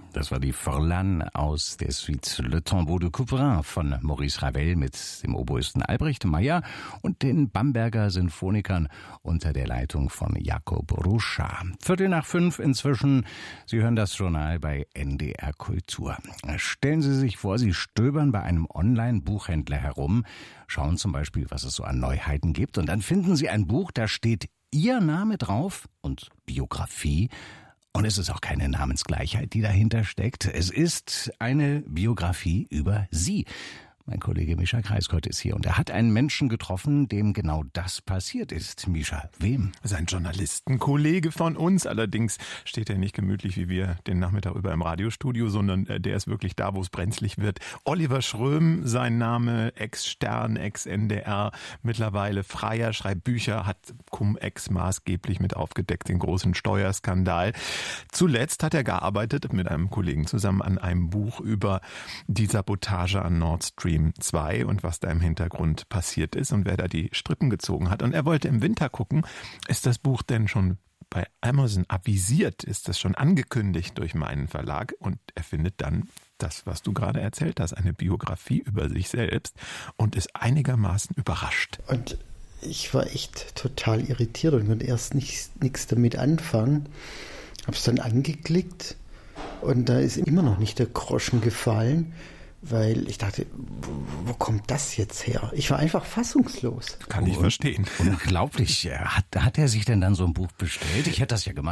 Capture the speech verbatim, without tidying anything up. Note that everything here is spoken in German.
Das war die Forlan aus der Suite Le Tombeau de Couperin von Maurice Ravel mit dem Oboisten Albrecht Meyer und den Bamberger Sinfonikern unter der Leitung von Jakob Ruschka. Viertel nach fünf inzwischen. Sie hören das Journal bei N D R Kultur. Stellen Sie sich vor, Sie stöbern bei einem Online-Buchhändler herum, schauen zum Beispiel, was es so an Neuheiten gibt, und dann finden Sie ein Buch, da steht Ihr Name drauf und Biografie. Und es ist auch keine Namensgleichheit, die dahinter steckt. Es ist eine Biografie über Sie. Mein Kollege Mischa Kreiskott ist hier und er hat einen Menschen getroffen, dem genau das passiert ist. Mischa, wem? Das ist ein Journalistenkollege von uns. Allerdings steht er nicht gemütlich wie wir den Nachmittag über im Radiostudio, sondern der ist wirklich da, wo es brenzlig wird. Oliver Schröm, sein Name, Ex-Stern, Ex-N D R, mittlerweile Freier, schreibt Bücher, hat Cum-Ex maßgeblich mit aufgedeckt, den großen Steuerskandal. Zuletzt hat er gearbeitet mit einem Kollegen zusammen an einem Buch über die Sabotage an Nord Stream zwei und was da im Hintergrund passiert ist und wer da die Strippen gezogen hat. Und er wollte im Winter gucken, ist das Buch denn schon bei Amazon avisiert? Ist das schon angekündigt durch meinen Verlag? Und er findet dann das, was du gerade erzählt hast, eine Biografie über sich selbst und ist einigermaßen überrascht. Und ich war echt total irritiert und konnte erst nichts damit anfangen. Habe es dann angeklickt und da ist immer noch nicht der Groschen gefallen. Weil ich dachte, wo kommt das jetzt her? Ich war einfach fassungslos. Kann ich verstehen. Unglaublich. Hat, hat er sich denn dann so ein Buch bestellt? Ich hätte das ja gemacht.